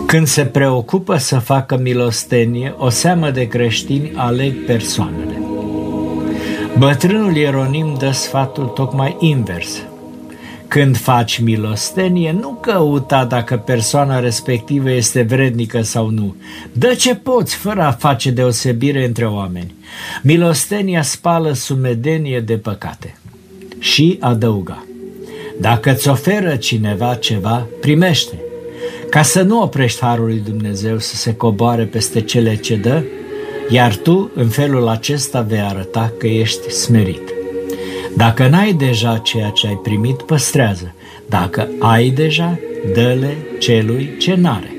Când se preocupă să facă milostenie, o seamă de creștini aleg persoanele. Bătrânul Ieronim dă sfatul tocmai invers. Când faci milostenie, nu căuta dacă persoana respectivă este vrednică sau nu. Dă ce poți, fără a face deosebire între oameni. Milostenia spală sumedenie de păcate. Și adăuga: dacă îți oferă cineva ceva, primește, ca să nu oprești harul lui Dumnezeu să se coboare peste cele ce dă, iar tu în felul acesta vei arăta că ești smerit. Dacă n-ai deja ceea ce ai primit, păstrează. Dacă ai deja, dă-le celui ce n-are.